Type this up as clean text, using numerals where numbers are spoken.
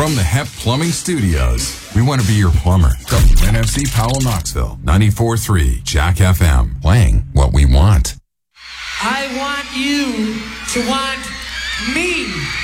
From the Hep Plumbing Studios, we want to be your plumber. WNFC Powell Knoxville, 94.3 Jack FM, playing what we want. I want you to want me.